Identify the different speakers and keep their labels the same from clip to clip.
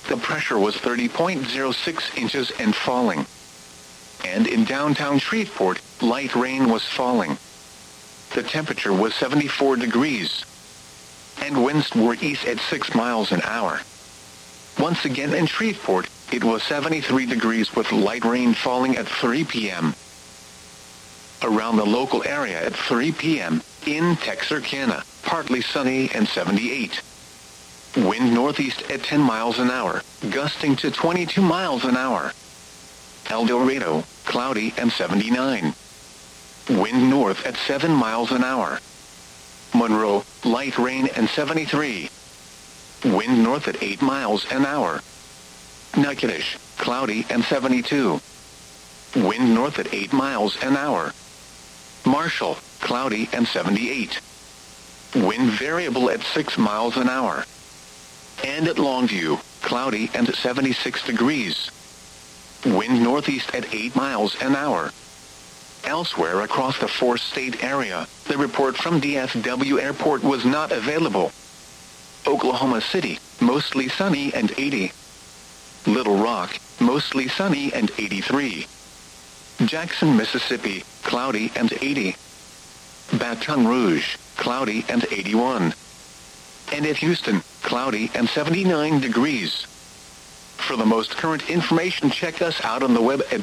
Speaker 1: The pressure was 30.06 inches and falling. And in downtown Shreveport, light rain was falling. The temperature was 74 degrees. And winds were east at 6 miles an hour. Once again in Shreveport, it was 73 degrees with light rain falling at 3 p.m. Around the local area at 3 p.m., in Texarkana, partly sunny and 78. Wind northeast at 10 miles an hour, gusting to 22 miles an hour. El Dorado, cloudy and 79. Wind north at 7 miles an hour. Monroe, light rain and 73. Wind north at 8 miles an hour. Natchitoches, cloudy and 72. Wind north at 8 miles an hour. Marshall, cloudy and 78. Wind variable at 6 miles an hour. And at Longview, cloudy and 76 degrees. Wind northeast at 8 miles an hour. Elsewhere across the four-state area, the report from DFW Airport was not available. Oklahoma City, mostly sunny and 80. Little Rock, mostly sunny and 83. Jackson, Mississippi, cloudy and 80. Baton Rouge, cloudy and 81. And at Houston, cloudy and 79 degrees. For the most current information, check us out on the web at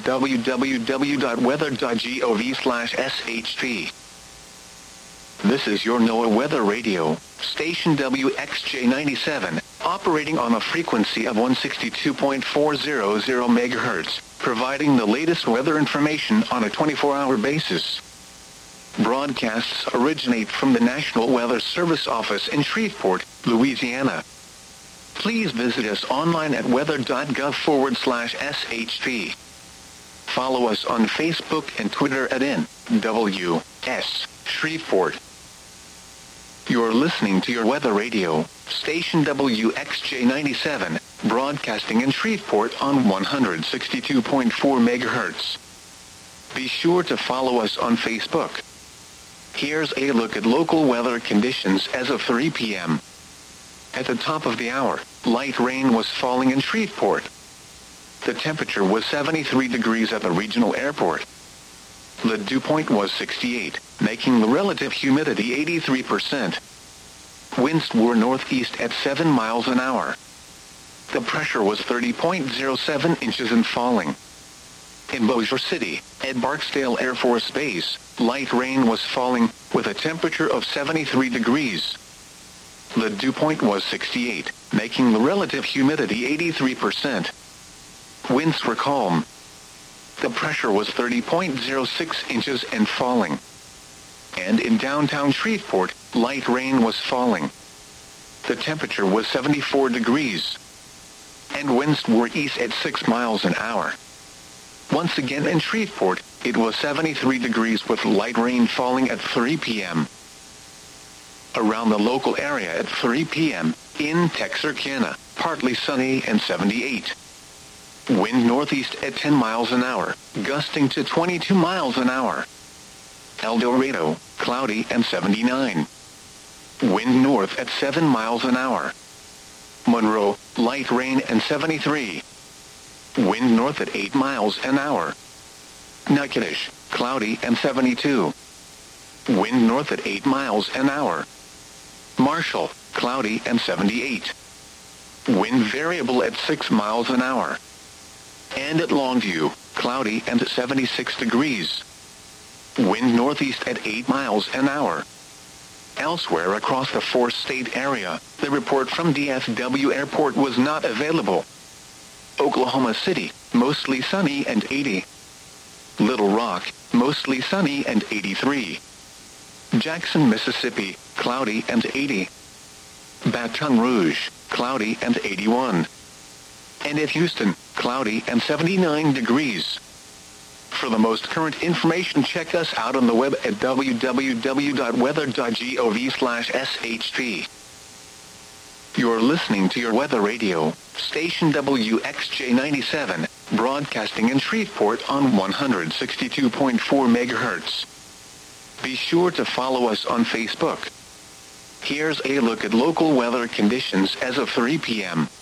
Speaker 1: www.weather.gov/SHP. This is your NOAA Weather Radio, station WXJ97, operating on a frequency of 162.400 MHz, providing the latest weather information on a 24-hour basis. Broadcasts originate from the National Weather Service office in Shreveport, Louisiana. Please visit us online at weather.gov/SHP. Follow us on Facebook and Twitter at NWS Shreveport. You're listening to your Weather Radio, station WXJ97, broadcasting in Shreveport on 162.4 MHz. Be sure to follow us on Facebook. Here's a look at local weather conditions as of 3 p.m. At the top of the hour, light rain was falling in Shreveport. The temperature was 73 degrees at the regional airport. The dew point was 68, making the relative humidity 83%. Winds were northeast at 7 miles an hour. The pressure was 30.07 inches and falling. In Bossier City, at Barksdale Air Force Base, light rain was falling, with a temperature of 73 degrees. The dew point was 68, making the relative humidity 83%. Winds were calm. The pressure was 30.06 inches and falling. And in downtown Shreveport, light rain was falling. The temperature was 74 degrees. And winds were east at 6 miles an hour. Once again in Shreveport, it was 73 degrees with light rain falling at 3 p.m. Around the local area at 3 p.m., in Texarkana, partly sunny and 78. Wind northeast at 10 miles an hour, gusting to 22 miles an hour. El Dorado, cloudy and 79. Wind north at 7 miles an hour. Monroe, light rain and 73. Wind north at 8 miles an hour. Natchitoches, cloudy and 72. Wind north at 8 miles an hour. Marshall, cloudy and 78. Wind variable at 6 miles an hour. And at Longview, cloudy and 76 degrees. Wind northeast at 8 miles an hour. Elsewhere across the four-state area, the report from DFW Airport was not available. Oklahoma City, mostly sunny and 80. Little Rock, mostly sunny and 83. Jackson, Mississippi, cloudy and 80. Baton Rouge, cloudy and 81. And at Houston, cloudy and 79 degrees. For the most current information, check us out on the web at www.weather.gov/SHP. You're listening to your Weather Radio, station WXJ97, broadcasting in Shreveport on 162.4 MHz. Be sure to follow us on Facebook. Here's a look at local weather conditions as of 3 p.m.